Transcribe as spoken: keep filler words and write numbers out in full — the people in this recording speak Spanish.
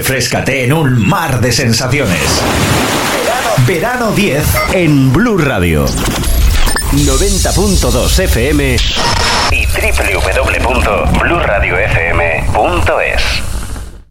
refréscate en un mar de sensaciones. Verano diez en Blue Radio. noventa punto dos F M y doble u doble u doble u punto blue radio f m punto es.